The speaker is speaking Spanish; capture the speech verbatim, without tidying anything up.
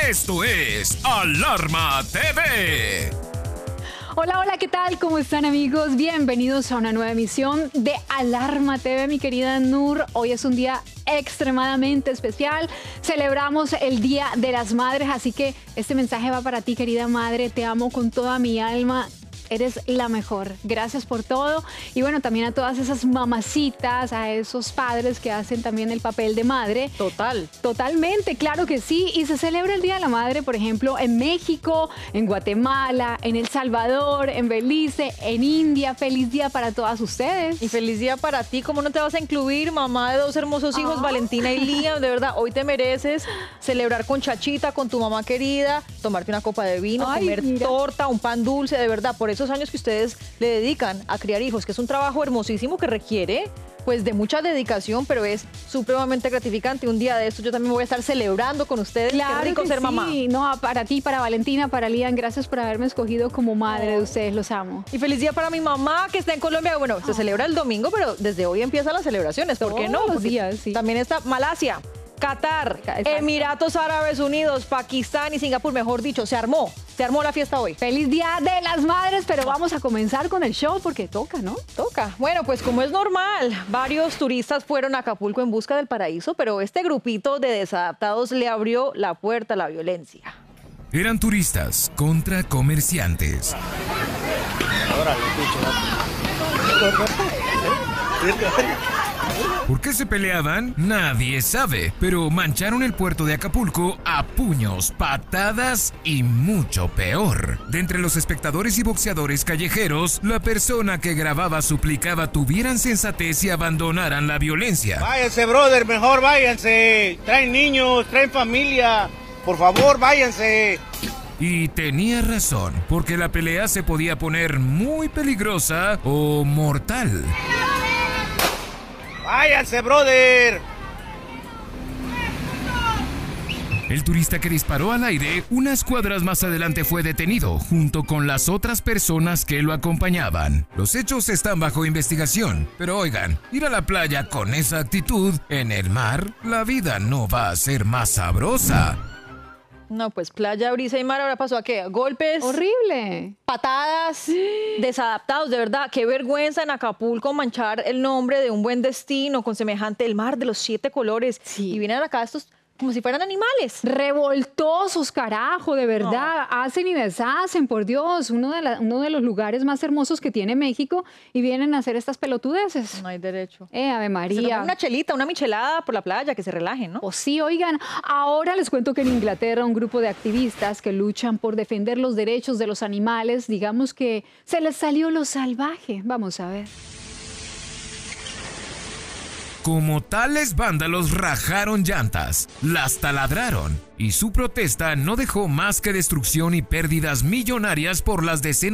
Esto es Alarma T V. Hola, hola, ¿qué tal? ¿Cómo están, amigos? Bienvenidos a una nueva emisión de Alarma T V, mi querida Nur. Hoy es un día extremadamente especial. Celebramos el Día de las Madres, así que este mensaje va para ti, querida madre. Te amo con toda mi alma. Eres la mejor. Gracias por todo. Y bueno, también a todas esas mamacitas, a esos padres que hacen también el papel de madre. Total. Totalmente, claro que sí. Y se celebra el Día de la Madre, por ejemplo, en México, en Guatemala, en El Salvador, en Belice, en India. Feliz día para todas ustedes. Y feliz día para ti. ¿Cómo no te vas a incluir, mamá de dos hermosos hijos, Ah. Valentina y Liam? De verdad, hoy te mereces celebrar con Chachita, con tu mamá querida, tomarte una copa de vino, Ay, comer mira. torta, un pan dulce, de verdad, por esos años que ustedes le dedican a criar hijos, que es un trabajo hermosísimo que requiere pues de mucha dedicación, pero es supremamente gratificante. Un día de estos yo también voy a estar celebrando con ustedes. Claro Qué rico que ser sí. mamá. No, para ti, para Valentina, para Lian, gracias por haberme escogido como madre de ustedes. Los amo. Y feliz día para mi mamá que está en Colombia. Bueno, se celebra el domingo, pero desde hoy empiezan las celebraciones. ¿Por qué no? Todos los Porque días, sí. También está Malasia, Qatar, Exacto. Emiratos Árabes Unidos, Pakistán y Singapur. Mejor dicho, se armó. Se armó la fiesta hoy. Feliz Día de las Madres, pero vamos a comenzar con el show porque toca, ¿no? Toca. Bueno, pues como es normal, varios turistas fueron a Acapulco en busca del paraíso, pero este grupito de desadaptados le abrió la puerta a la violencia. Eran turistas contra comerciantes. ¿Por qué se peleaban? Nadie sabe, pero mancharon el puerto de Acapulco a puños, patadas y mucho peor. De entre los espectadores y boxeadores callejeros, la persona que grababa suplicaba tuvieran sensatez y abandonaran la violencia. Váyanse, brother, mejor váyanse. Traen niños, traen familia. Por favor, váyanse. Y tenía razón, porque la pelea se podía poner muy peligrosa o mortal. Váyanse, brother. El turista que disparó al aire unas cuadras más adelante fue detenido, junto con las otras personas que lo acompañaban. Los hechos están bajo investigación, pero oigan, ir a la playa con esa actitud, en el mar, la vida no va a ser más sabrosa. No, pues playa, brisa y mar, ahora pasó a qué? Golpes, Horrible. patadas, desadaptados, de verdad. Qué vergüenza en Acapulco manchar el nombre de un buen destino con semejante el mar de los siete colores. Sí. Y vienen acá estos como si fueran animales. Revoltosos, carajo, de verdad. Hacen y deshacen, por Dios. Uno de, la- uno de los lugares más hermosos que tiene México y vienen a hacer estas pelotudeces. No hay derecho. Eh, Ave Se María. toman una chelita, una michelada por la playa, que se relajen, ¿no? O sí, oigan, ahora les cuento que en Inglaterra un grupo de activistas que luchan por defender los derechos de los animales, digamos que se les salió lo salvaje. Vamos a ver. Como tales vándalos rajaron llantas, las taladraron, y su protesta no dejó más que destrucción y pérdidas millonarias por las decenas